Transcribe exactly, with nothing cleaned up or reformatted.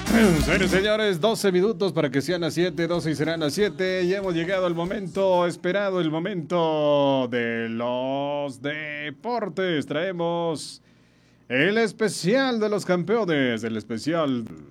Señores, señores, doce minutos para que sean las siete, doce y serán las siete. Y hemos llegado al momento esperado, el momento de los deportes. Traemos el especial de los campeones, el especial